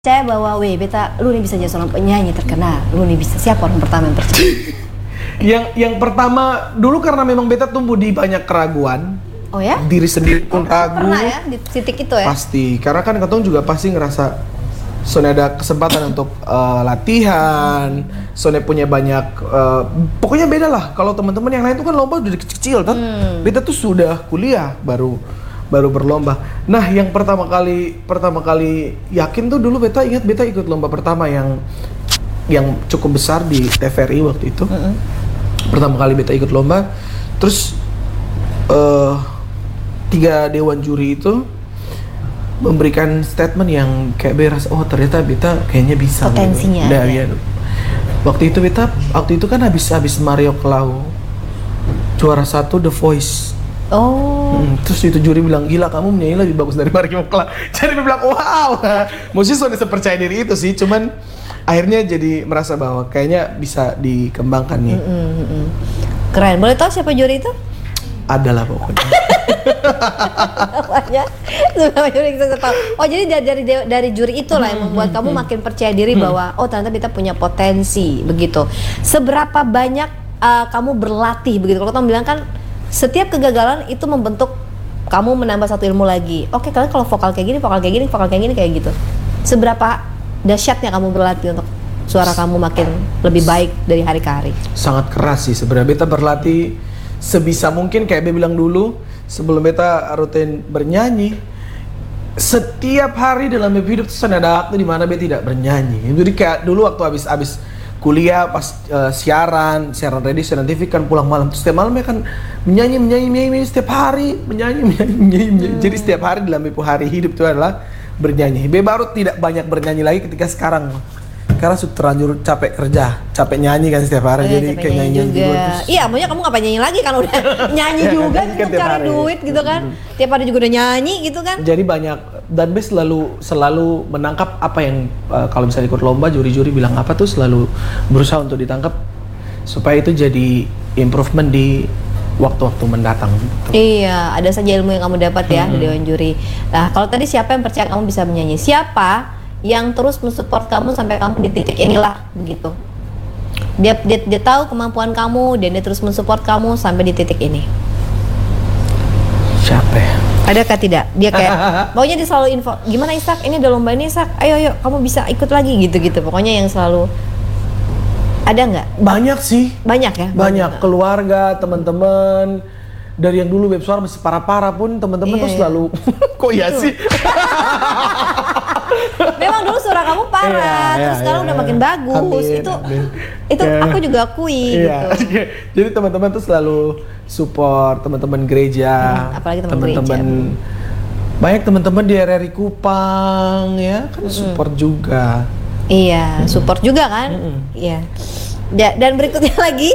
Percaya bahwa beta lu nih bisa jadi seorang penyanyi terkenal, lu nih bisa. Siapa orang pertama yang percaya? Yang pertama dulu karena memang beta tumbuh di banyak keraguan. Oh ya? Diri sendiri pun ragu. Pernah ya di titik itu ya? Pasti, karena kan katong juga pasti ngerasa Sone ada kesempatan untuk latihan, Sone punya banyak, pokoknya beda lah. Kalau teman-teman yang lain tuh kan lomba udah kecil-kecil kan, beta tuh sudah kuliah baru berlomba. Nah, yang pertama kali yakin tuh dulu beta ingat beta ikut lomba pertama yang cukup besar di TVRI waktu itu. Pertama kali beta ikut lomba, terus 3 dewan juri itu memberikan statement yang kayak beras, oh ternyata beta kayaknya bisa potensinya gitu. Ya. Waktu itu kan habis Mario Clau juara 1 The Voice. Oh. Terus itu juri bilang, gila kamu menyanyi lebih bagus dari Mario Clau. Jadi dia bilang, wow. Mesti sudah percaya diri itu sih, cuman akhirnya jadi merasa bahwa kayaknya bisa dikembangkan nih. Keren. Boleh tahu siapa juri itu? Adalah pokoknya. Namanya juri kita tahu. Oh, jadi dari juri itulah yang membuat kamu makin percaya diri bahwa oh ternyata kita punya potensi begitu. Seberapa banyak kamu berlatih begitu? Kalau kamu bilang kan setiap kegagalan itu membentuk kamu menambah satu ilmu lagi. Oke, kalian kalau vokal kayak gini kayak gitu. Seberapa dahsyatnya kamu berlatih untuk suara kamu makin lebih baik dari hari ke hari? Sangat keras sih sebenarnya. Beta berlatih sebisa mungkin kayak Beta bilang dulu sebelum beta rutin bernyanyi. Setiap hari dalam hidup tuh ada waktu di mana beta tidak bernyanyi. Jadi kayak dulu waktu habis kuliah pas siaran radio siaran TV kan pulang malam, terus setiap malam ya kan menyanyi setiap hari menyanyi. Jadi setiap hari dalam hari hidup itu adalah bernyanyi. Baru tidak banyak bernyanyi lagi ketika sekarang karena sudah terlanjur capek kerja, capek nyanyi kan setiap hari, jadi kayak nyanyi juga. Iya, maunya kamu ngapain nyanyi lagi kan udah nyanyi juga untuk cari duit gitu kan. Tiap hari juga udah nyanyi gitu kan. Jadi banyak, dan Bes selalu menangkap apa yang kalau misalnya ikut lomba juri-juri bilang apa tuh selalu berusaha untuk ditangkap supaya itu jadi improvement di waktu-waktu mendatang. Iya, ada saja ilmu yang kamu dapat ya dari dewan juri. Nah, kalau tadi siapa yang percaya kamu bisa menyanyi? Siapa yang terus mensupport kamu sampai kamu di titik inilah begitu? Dia tahu kemampuan kamu dan dia terus mensupport kamu sampai di titik ini. Siapa ya? Adakah tidak? Dia kayak pokoknya dia selalu info, gimana Isak? Ini ada lomba ini Isak. Ayo kamu bisa ikut lagi gitu-gitu. Pokoknya yang selalu ada nggak? Banyak sih. Banyak ya? Banyak keluarga, teman-teman. Dari yang dulu web suara masih parah-parah pun teman-teman tuh selalu kok iya sih? Memang dulu suara kamu parah, terus sekarang udah makin bagus. Itu aku juga akui gitu. Jadi teman-teman tuh selalu support, teman-teman gereja, apalagi teman-teman banyak teman-teman di RRI Kupang ya kan support juga. Iya, support juga kan? Iya. Dan berikutnya lagi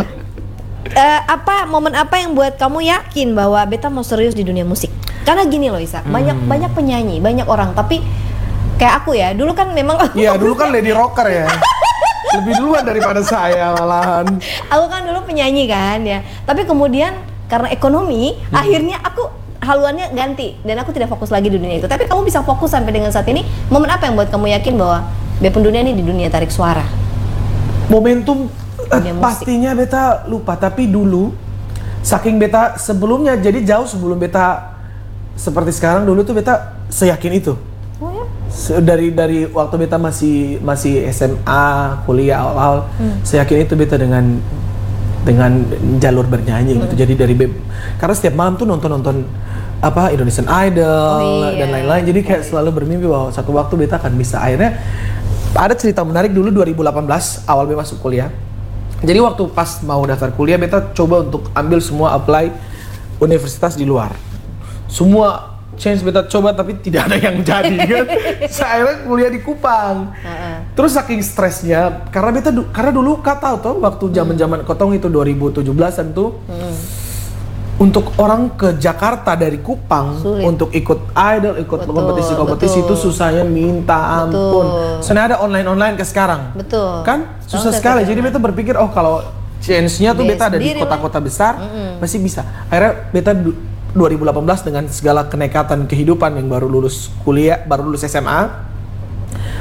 momen apa yang buat kamu yakin bahwa beta mau serius di dunia musik? Karena gini loh Isa, banyak penyanyi, banyak orang, tapi kayak aku ya, dulu kan memang iya, dulu kan lady rocker ya. Lebih duluan daripada saya malahan. Aku kan dulu penyanyi kan ya. Tapi kemudian karena ekonomi, akhirnya aku haluannya ganti dan aku tidak fokus lagi di dunia itu. Tapi kamu bisa fokus sampai dengan saat ini. Momen apa yang buat kamu yakin bahwa pendunia ini di dunia tarik suara? Momentum pastinya beta lupa, tapi dulu saking beta sebelumnya, jadi jauh sebelum beta seperti sekarang, dulu tuh beta seyakin itu. Oh ya? Dari waktu beta masih SMA, kuliah awal, seyakin itu beta dengan jalur bernyanyi gitu. Jadi karena setiap malam tuh nonton Indonesian Idol dan lain-lain. Jadi kayak selalu bermimpi bahwa satu waktu beta akan bisa. Akhirnya ada cerita menarik dulu 2018 awal beta masuk kuliah. Jadi waktu pas mau daftar kuliah, beta coba untuk ambil semua apply universitas di luar. Semua chance beta coba tapi tidak ada yang jadi kan. Saya kuliah di Kupang. Terus saking stresnya karena dulu kau tahu tuh waktu zaman kotong itu 2017-an tuh. Untuk orang ke Jakarta dari Kupang sulit. Untuk ikut idol, kompetisi itu susahnya minta ampun. Soalnya ada online ke sekarang. Betul. Kan susah sekali. Jadi beta berpikir oh chance-nya tuh beta ada di kota-kota besar masih bisa. Akhirnya beta 2018 dengan segala kenekatan kehidupan yang baru lulus kuliah, baru lulus SMA,